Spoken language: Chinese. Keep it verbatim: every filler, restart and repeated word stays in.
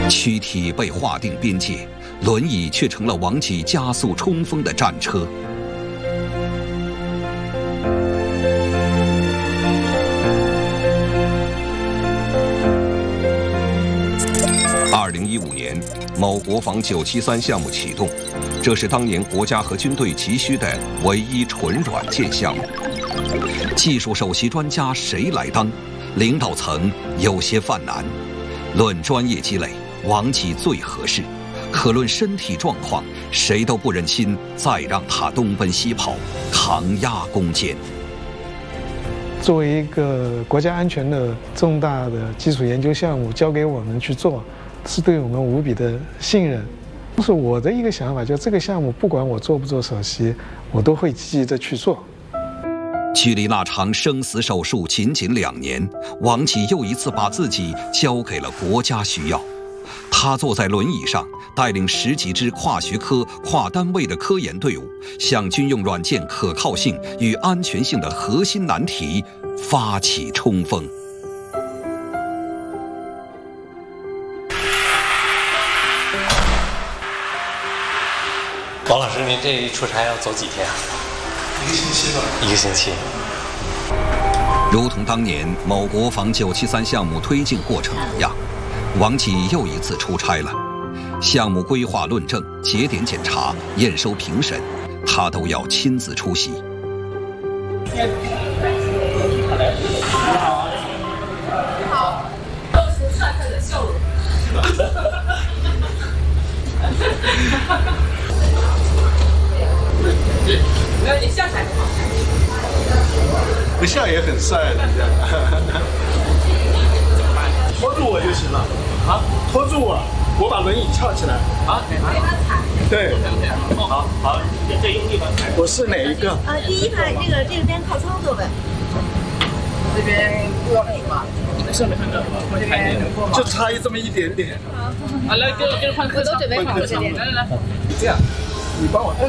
躯体被划定边界，轮椅却成了王启加速冲锋的战车。二零一五年，某国防九七三项目启动，这是当年国家和军队急需的唯一纯软件项目。技术首席专家谁来当？领导层有些犯难。论专业积累，王启最合适；可论身体状况，谁都不忍心再让他东奔西跑，扛压攻坚。 作为一个国家安全的重大的基础研究项目，交给我们去做，是对我们无比的信任。是我的一个想法，就这个项目，不管我做不做首席，我都会积极的去做。 距离那场生死手术仅仅两年，王启又一次把自己交给了国家需要。他坐在轮椅上，带领十几支跨学科、跨单位的科研队伍，向军用软件可靠性与安全性的核心难题发起冲锋。 王老师，您这出差要走几天啊？ 一个星期吧。 一个星期。 如同当年某国防九七三项目推进过程一样，王启又一次出差了。项目规划论证、节点检查、验收评审，他都要亲自出席。 你好，都是帅帅的笑容。没有，你笑起来很好看。 不笑也很帅，人家。拖住我就行了。啊，拖住我，我把轮椅翘起来。啊，给他踩。对。好，好，这用力把踩。我是哪一个？ 呃，第一排这个这个边靠窗座位。 这边过了是吧？你们上面看到我这边过吗？ 就差一这么一点点。 好，来给我给我换，我都准备好了这边。来来来， 这样，你帮我摁